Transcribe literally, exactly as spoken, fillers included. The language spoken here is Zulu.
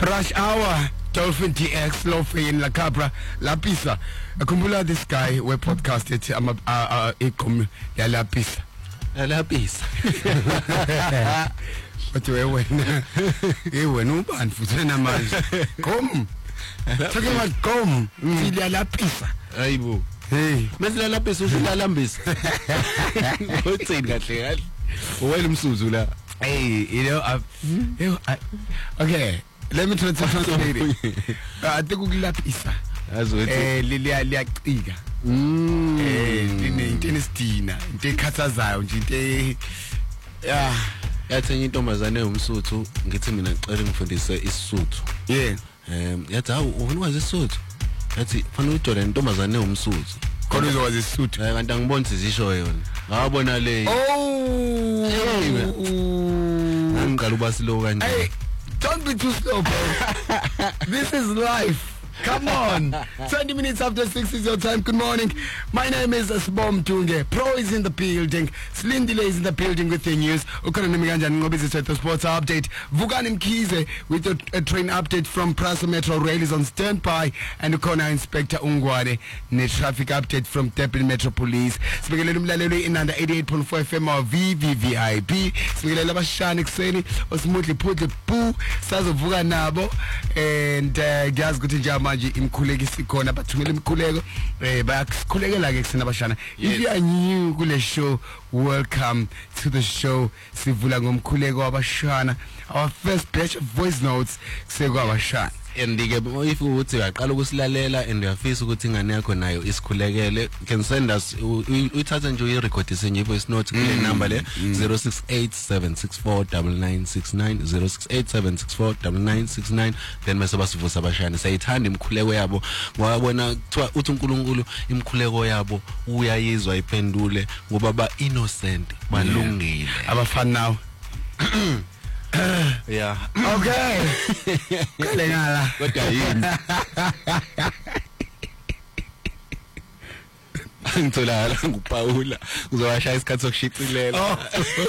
Rush Hour, Dolphin D X, Lofin, La Cabra, La Pisa. Akhumbula this guy we podcast it ama uh iqom ya La Pisa. La Pisa. Bathi wena eh wena ubani futhi namanje. Kom. Talking about kom, sila La Pisa. Hayibo. Hey, mesila La Pisa usilalambisa. Uthini kahle kahle. Uwela umsuzu la. Hey, you know, I, you know, I, okay, let me try to translate it. I think we lap isa. Eh, lilia liya qiga. Mm. Eh, line into Stina, into ekhathazayo nje into yeah. Yathi enye intombazane eumsuthu ngithi mina ngicela ngifundise isisuthu. Yeah. Em yathi hawu ufuna ukwazi isisuthu. Yathi fanele ujola intombazane eumsuthu. Khona uzokwazi isisuthu. Eh kanti angiboni sizisho yona. Ngabona le. Oh. Ngicela ubasilo kanje. Hey, don't be too slow, bro. This is life. Come on. twenty minutes after six is your time. Good morning. My name is Sbom Tunge. Pro is in the building. Slindile is in the building with the news. Ukona nimiganjani ngobisi with the sports update. Vugani Mkhize with a, a train update from Prasa Metro Rail is on standby. And Ukona Inspector Ungwane. Ne traffic update from Durban Metro Police. Sibingelele umlaleli in under eighty-eight point four F M or V V V I P. Sibingelele abashani kuseni. Osmoothly put the poo. Sazovuka nabo. And guys go to Jama. Manje imkhuleko isikhona bathumela imkhuleko eh bayakhulekela ke kusina bashana. If you are new kule show, welcome to the show. Sivula ngomkhuleko wabashana, our first batch of voice notes sekwabashana. Andike if uthi uyaqala ukusilalela and uyafisa ukuthi ingane yakho nayo isikhulekele, can send us uyithatha nje uyirecordise nje voice note kule number le zero six eight seven six four nine nine six nine zero six eight seven six four nine nine six nine. Then mase basivusa abashana sayithanda imkhuleko yabo ngwabona kuthiwa uthi uNkulunkulu imkhuleko yabo uyayizwa iphendule ngoba ba innocent balungile abafana now. Yeah. Okay. Kalengala. Kodwa yini? Ngitholakala nguPaula uzowashaya isikhathi sokushicilela.